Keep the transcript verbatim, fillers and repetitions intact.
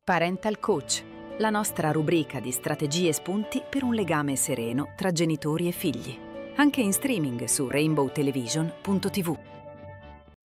Parental Coach, la nostra rubrica di strategie e spunti per un legame sereno tra genitori e figli. Anche in streaming su rainbow television punto tivù.